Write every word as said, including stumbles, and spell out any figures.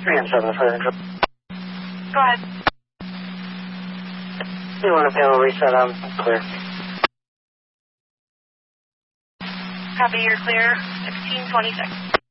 three and seven, fire control. Go ahead. You want a panel reset? I'm clear. Copy, you're clear. sixteen twenty-six.